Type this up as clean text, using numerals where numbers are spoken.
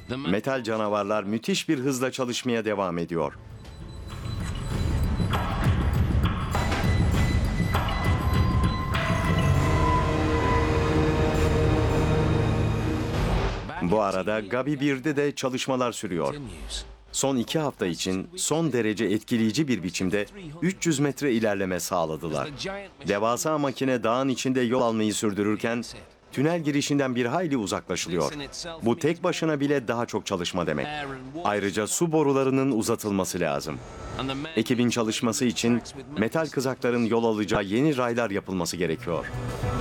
Metal canavarlar müthiş bir hızla çalışmaya devam ediyor. Bu arada Gabi 1'de de çalışmalar sürüyor. Son 2 hafta için son derece etkileyici bir biçimde 300 metre ilerleme sağladılar. Devasa makine dağın içinde yol almayı sürdürürken tünel girişinden bir hayli uzaklaşılıyor. Bu tek başına bile daha çok çalışma demek. Ayrıca su borularının uzatılması lazım. Ekibin çalışması için metal kızakların yol alacağı yeni raylar yapılması gerekiyor.